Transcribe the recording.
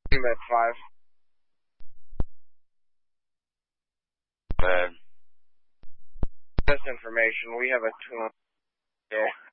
Team at 5. This information, we have a tune. Yeah.